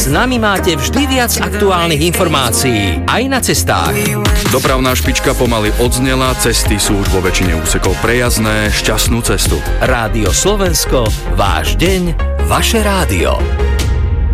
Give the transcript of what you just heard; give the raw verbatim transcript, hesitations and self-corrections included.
S nami máte vždy viac aktuálnych informácií, aj na cestách. Dopravná špička pomaly odznela, cesty sú už vo väčšine úsekov prejazdné, šťastnú cestu. Rádio Slovensko, váš deň, vaše rádio.